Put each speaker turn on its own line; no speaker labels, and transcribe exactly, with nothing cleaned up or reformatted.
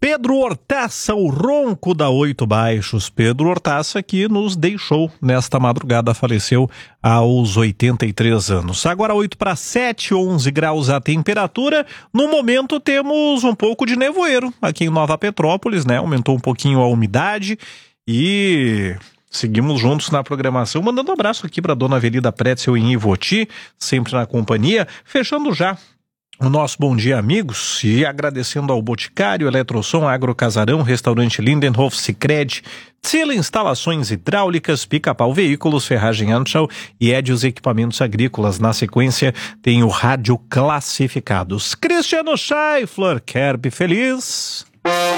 Pedro Hortaça, o ronco da Oito Baixos. Pedro Hortaça que nos deixou nesta madrugada, faleceu aos oitenta e três anos. Agora oito para sete, onze graus a temperatura. No momento temos um pouco de nevoeiro aqui em Nova Petrópolis, né? Aumentou um pouquinho a umidade e seguimos juntos na programação. Mandando um abraço aqui para dona Avelida Pretzel em Ivoti, sempre na companhia. Fechando já o nosso Bom Dia Amigos e agradecendo ao Boticário, Eletrosom, Agrocasarão, Restaurante Lindenhof, Sicredi, Tzila Instalações Hidráulicas, Pica-Pau Veículos, Ferragem Anschau e Edios Equipamentos Agrícolas. Na sequência tem o Rádio Classificados. Cristiano Scheifler, Kerb Feliz.